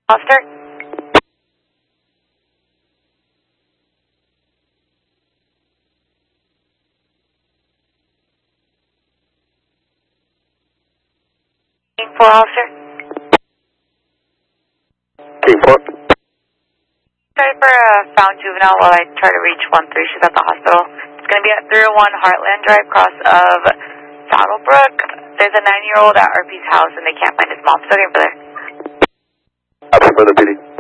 Officer? King 4, officer? King 4. Sorry for a found juvenile while I try to reach 1-3. She's at the hospital. It's going to be at 301 Heartland Drive, cross of Saddlebrook. There's a 9-year-old at RP's house and they can't find his mom. So, okay, brother. After, brother, PD.